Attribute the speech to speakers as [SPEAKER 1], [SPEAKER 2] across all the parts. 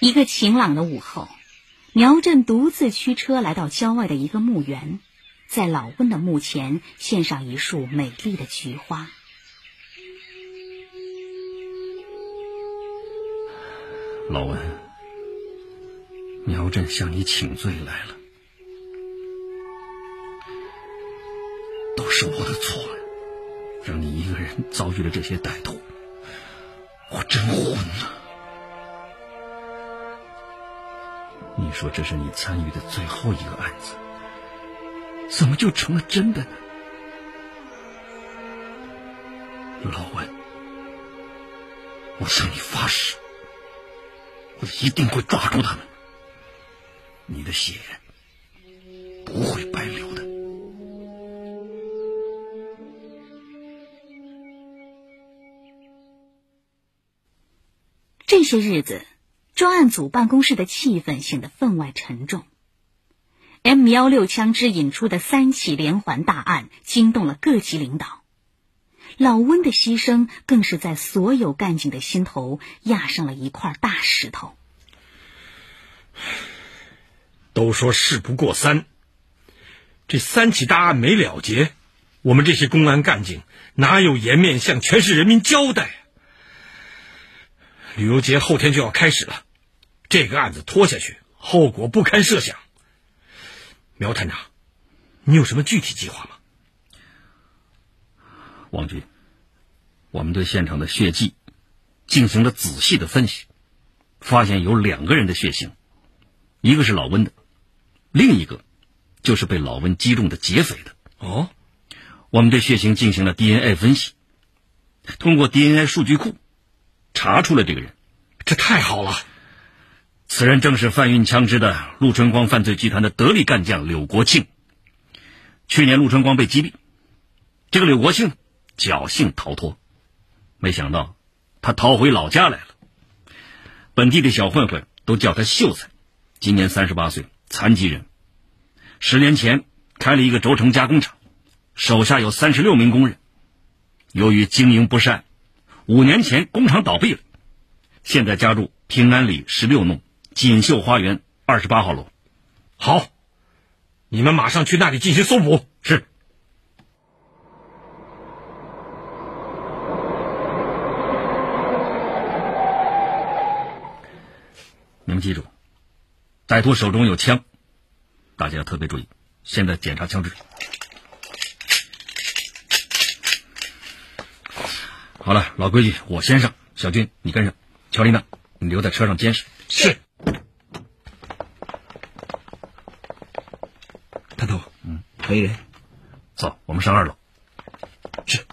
[SPEAKER 1] 一个晴朗的午后，苗振独自驱车来到郊外的一个墓园，在老温的墓前献上一束美丽的菊花。
[SPEAKER 2] 老温，苗振向你请罪来了，都是我的错呀，让你一个人遭遇了这些歹徒，我真混呐！你说这是你参与的最后一个案子，怎么就成了真的呢？老温，我向你发誓，我一定会抓住他们，你的血不会白流的。
[SPEAKER 1] 这些日子，专案组办公室的气氛显得分外沉重。M16枪支引出的3起连环大案惊动了各级领导，老温的牺牲更是在所有干警的心头压上了一块大石头。
[SPEAKER 3] 都说事不过三，这3起大案没了结，我们这些公安干警哪有颜面向全市人民交代啊？旅游节后天就要开始了，这个案子拖下去，后果不堪设想。苗探长，你有什么具体计划吗？
[SPEAKER 2] 王局，我们对现场的血迹进行了仔细的分析，发现有2个人的血型，一个是老温的，另一个就是被老温击中的劫匪的。
[SPEAKER 3] 哦，
[SPEAKER 2] 我们对血型进行了 DNA 分析，通过 DNA 数据库查出了这个人。
[SPEAKER 3] 这太好了！
[SPEAKER 2] 此人正是贩运枪支的陆春光犯罪集团的得力干将柳国庆。去年陆春光被击毙，这个柳国庆侥幸逃脱，没想到他逃回老家来了。本地的小混混都叫他秀才，今年38岁，残疾人。10年前开了一个轴承加工厂，手下有36名工人。由于经营不善，5年前工厂倒闭了，现在家住平安里16弄锦绣花园28号楼。
[SPEAKER 3] 好，你们马上去那里进行搜捕。
[SPEAKER 2] 是。你们记住，歹徒手中有枪，大家要特别注意。现在检查枪支。好了，老规矩，我先上，小军你跟上，乔丽娜你留在车上监视。
[SPEAKER 3] 是。
[SPEAKER 4] 探头，可以人。
[SPEAKER 2] 走，我们上2楼。
[SPEAKER 3] 是。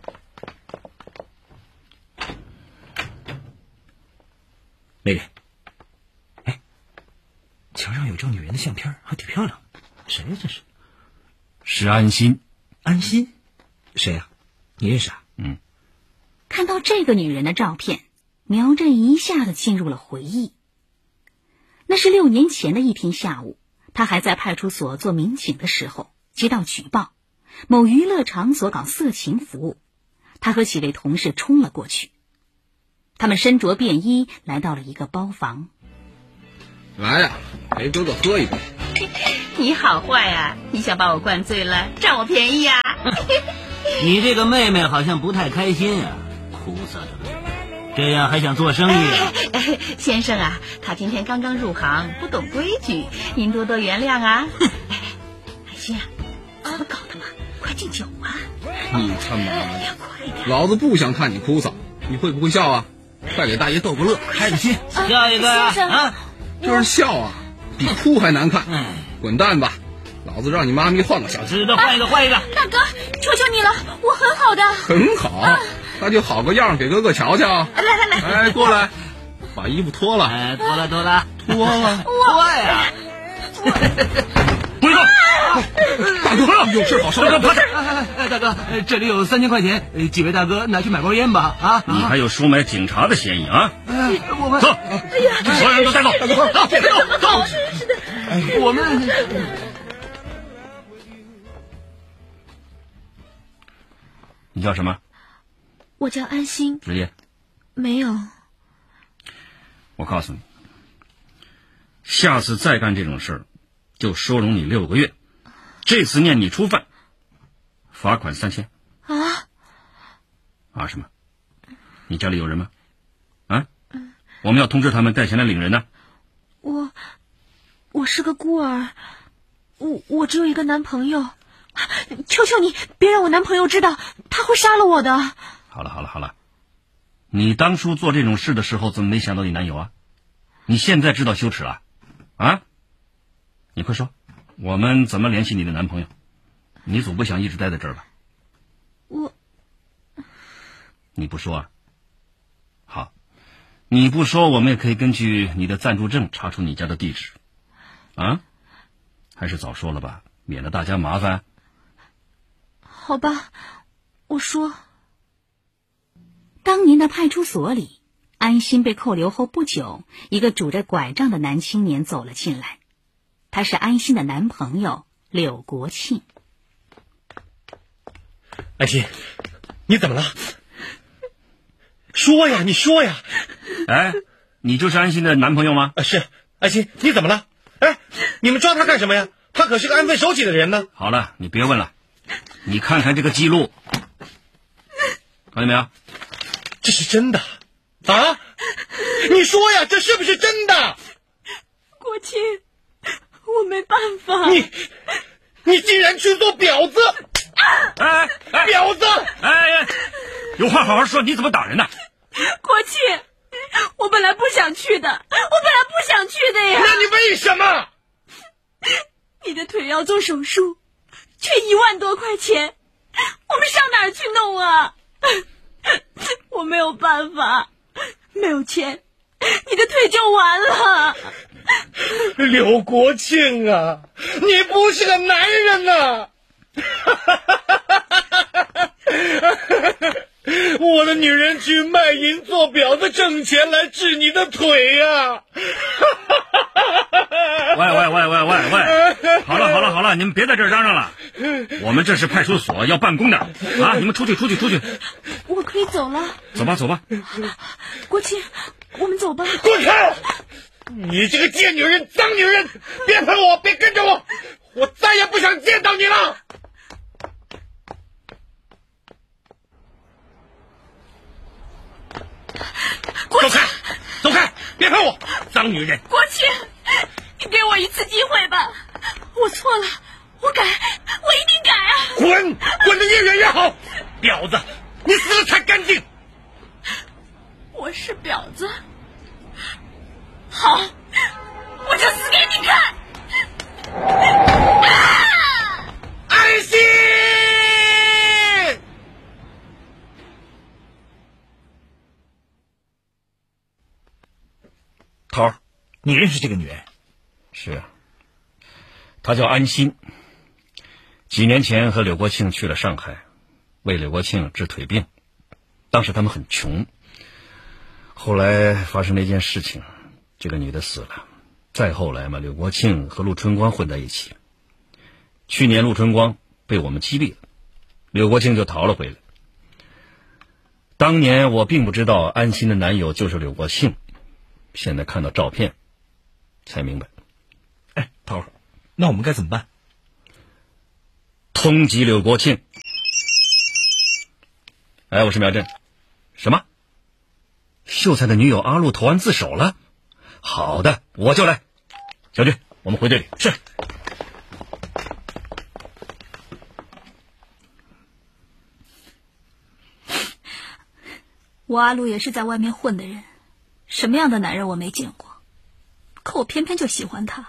[SPEAKER 4] 妹妹，哎，墙上有张女人的相片，还挺漂亮。谁呀？这是？
[SPEAKER 2] 是安心。
[SPEAKER 4] 安心？谁呀？你认识啊？
[SPEAKER 1] 看到这个女人的照片，苗振一下子进入了回忆。那是6年前的一天下午，他还在派出所做民警的时候，接到举报，某娱乐场所搞色情服务，他和几位同事冲了过去。他们身着便衣，来到了一个包房。
[SPEAKER 5] 来呀，陪哥哥喝一杯。
[SPEAKER 6] 你好坏啊，你想把我灌醉了，占我便宜啊？
[SPEAKER 7] 你这个妹妹好像不太开心啊，哭丧着脸，这样还想做生意啊？
[SPEAKER 6] 先生啊，她今天刚刚入行，不懂规矩，您多多原谅啊。海心啊，怎么搞的嘛？快敬酒啊！
[SPEAKER 5] 你他妈的，
[SPEAKER 6] 快点！
[SPEAKER 5] 老子不想看你哭丧，你会不会笑啊？快给大爷逗个乐，开个心。
[SPEAKER 7] 笑一个呀！啊，
[SPEAKER 5] 这是笑啊，比哭还难看。滚蛋吧！老子让你妈咪换个小子。
[SPEAKER 7] 知道，换一个。
[SPEAKER 6] 大哥，求求你了，我很好的。
[SPEAKER 5] 很好，那就好个样给哥哥瞧瞧。
[SPEAKER 6] 来，
[SPEAKER 5] 哎，过来，把衣服脱了。
[SPEAKER 7] 哎，脱了。
[SPEAKER 5] 脱了。
[SPEAKER 7] 脱呀！
[SPEAKER 5] 不要！大哥，有事好商量。
[SPEAKER 7] 大哥，大哥，这里有3000块钱，几位大哥拿去买包烟吧。啊，
[SPEAKER 2] 你还有收买警察的嫌疑啊！
[SPEAKER 7] 我们
[SPEAKER 2] 走，所有人都带走。走。
[SPEAKER 7] 我们。
[SPEAKER 2] 你叫什么？
[SPEAKER 8] 我叫安心。
[SPEAKER 2] 职业？
[SPEAKER 8] 没有。
[SPEAKER 2] 我告诉你， 下次再干这种事儿，就收容你6个月。这次念你初犯，罚款3000。啊什么？你家里有人吗？啊？我们要通知他们带钱来领人呢。
[SPEAKER 8] 我是个孤儿，我只有一个男朋友，求求你别让我男朋友知道，他会杀了我的。
[SPEAKER 2] 好了，你当初做这种事的时候怎么没想到你男友啊？你现在知道羞耻了？啊？你快说，我们怎么联系你的男朋友？你总不想一直待在这儿吧？你不说啊？好，你不说，我们也可以根据你的暂住证查出你家的地址。啊？还是早说了吧，免得大家麻烦。
[SPEAKER 8] 好吧，我说。
[SPEAKER 1] 当年的派出所里，安心被扣留后不久，一个拄着拐杖的男青年走了进来。他是安心的男朋友柳国庆。
[SPEAKER 3] 安心，你怎么了？说呀，你说呀！
[SPEAKER 2] 哎，你就是安心的男朋友吗？
[SPEAKER 3] 是，安心，你怎么了？哎，你们抓他干什么呀？他可是个安分守己的人呢。
[SPEAKER 2] 好了，你别问了，你看看这个记录，看见没有？
[SPEAKER 3] 这是真的啊？你说呀，这是不是真的？
[SPEAKER 8] 国庆，我没办法。
[SPEAKER 3] 你竟然去做婊子！
[SPEAKER 2] 哎，
[SPEAKER 3] 婊子！
[SPEAKER 2] 哎，有话好好说，你怎么打人呢？
[SPEAKER 8] 国庆，我本来不想去的呀。
[SPEAKER 3] 那你为什么？
[SPEAKER 8] 你的腿要做手术，却1万多块钱，我们上哪儿去弄啊？我没有办法，没有钱，你的腿就完了。
[SPEAKER 3] 柳国庆啊，你不是个男人呐！我的女人去卖淫做婊子挣钱来治你的腿呀！
[SPEAKER 2] 喂，好了，你们别在这儿嚷嚷了，我们这是派出所要办公的啊！你们出去。
[SPEAKER 8] 我可以走了。
[SPEAKER 2] 走吧。
[SPEAKER 8] 国庆，我们走吧。
[SPEAKER 3] 滚开！你这个贱女人，脏女人，别碰我，别跟着我，我再也不想见到你了。走开，别碰我，脏女人！
[SPEAKER 8] 国庆，你给我一次机会吧，我错了，我改，我一定改啊！
[SPEAKER 3] 滚得越远越好，婊子，你死了才干净。
[SPEAKER 8] 我是婊子，好，我就死给你看！
[SPEAKER 3] 安心。
[SPEAKER 4] 头儿，你认识这个女人？
[SPEAKER 2] 是啊，她叫安心。几年前和柳国庆去了上海，为柳国庆治腿病。当时他们很穷，后来发生了一件事情，这个女的死了。再后来嘛，柳国庆和陆春光混在一起。去年陆春光被我们击毙了，柳国庆就逃了回来。当年我并不知道安心的男友就是柳国庆，现在看到照片才明白。
[SPEAKER 4] 哎，头儿，那我们该怎么办？
[SPEAKER 2] 通缉柳国庆。哎，我是苗振。什么？秀才的女友阿露投案自首了？好的，我就来。小军，我们回队里。是。
[SPEAKER 8] 我阿露也是在外面混的人，什么样的男人我没见过，可我偏偏就喜欢他。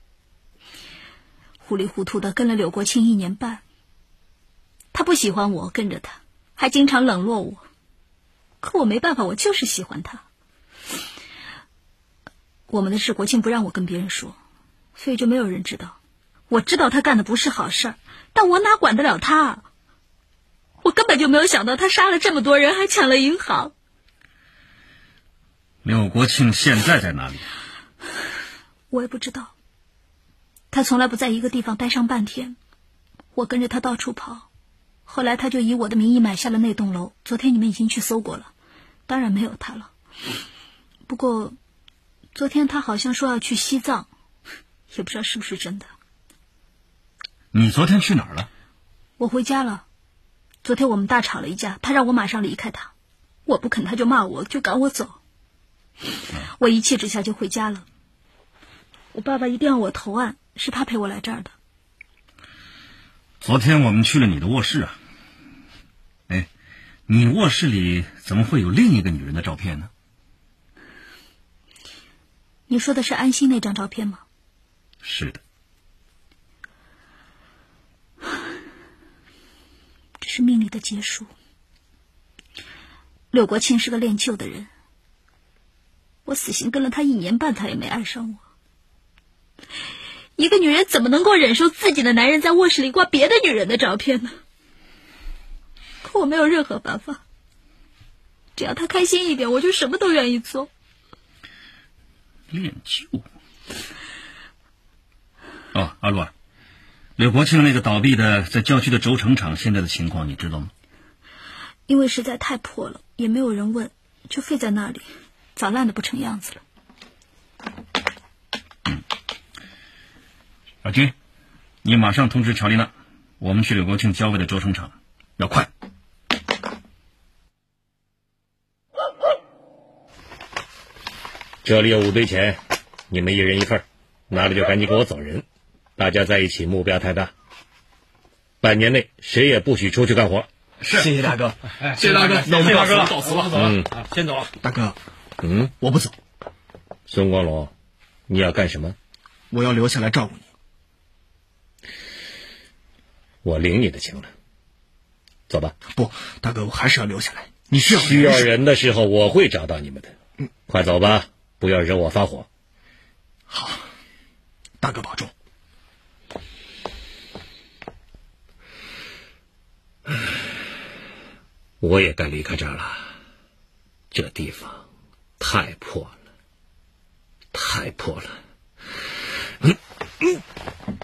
[SPEAKER 8] 糊里糊涂的跟了柳国庆1年半，他不喜欢我跟着他，还经常冷落我，可我没办法，我就是喜欢他。我们的事国庆不让我跟别人说，所以就没有人知道。我知道他干的不是好事儿，但我哪管得了他？我根本就没有想到他杀了这么多人，还抢了银行。
[SPEAKER 2] 柳国庆现在在哪里？
[SPEAKER 8] 我也不知道，他从来不在一个地方待上半天，我跟着他到处跑，后来他就以我的名义买下了那栋楼，昨天你们已经去搜过了，当然没有他了。不过昨天他好像说要去西藏， 也不知道是不是真的。
[SPEAKER 2] 你昨天去哪儿了？
[SPEAKER 8] 我回家了。昨天我们大吵了一架，他让我马上离开他，我不肯他就骂我，就赶我走。我一气之下就回家了。我爸爸一定要我投案，是他陪我来这儿的。
[SPEAKER 2] 昨天我们去了你的卧室啊。哎，你卧室里怎么会有另一个女人的照片呢？
[SPEAKER 8] 你说的是安心那张照片吗？
[SPEAKER 2] 是的。
[SPEAKER 8] 这是命里的结束。柳国庆是个恋旧的人，我死心跟了他1年半，他也没爱上我。一个女人怎么能够忍受自己的男人在卧室里挂别的女人的照片呢？可我没有任何办法，只要他开心一点，我就什么都愿意做。
[SPEAKER 2] 恋旧。哦，阿洛，柳国庆那个倒闭的在郊区的轴承厂现在的情况你知道吗？
[SPEAKER 8] 因为实在太破了，也没有人问，就废在那里，早烂得不成样子了。
[SPEAKER 2] 小军，你马上通知乔丽娜，我们去柳国庆郊外的轴承厂，要快。
[SPEAKER 9] 这里有5堆钱，你们1人1份，拿了就赶紧给我走人。大家在一起，目标太大，半年内谁也不许出去干活。
[SPEAKER 4] 是，谢谢大哥，
[SPEAKER 5] 谢谢大哥，
[SPEAKER 3] 那我们
[SPEAKER 5] 告辞了。
[SPEAKER 3] 先走了。
[SPEAKER 4] 大哥，
[SPEAKER 9] 嗯，
[SPEAKER 4] 我不走，
[SPEAKER 9] 孙光龙，你要干什么？
[SPEAKER 4] 我要留下来照顾你。
[SPEAKER 9] 我领你的情了，走吧。
[SPEAKER 4] 不，大哥，我还是要留下来。你需
[SPEAKER 9] 要人的时候，我会找到你们的。快走吧，不要惹我发火。
[SPEAKER 4] 好，大哥保重。
[SPEAKER 9] 我也该离开这儿了，这地方太破了，太破了。